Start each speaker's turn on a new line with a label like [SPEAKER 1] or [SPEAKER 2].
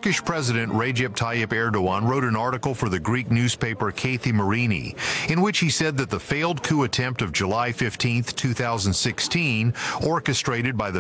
[SPEAKER 1] Turkish President Recep Tayyip Erdogan wrote an article for the Greek newspaper Kathy Marini, in which he said that the failed coup attempt of July 15, 2016, orchestrated by the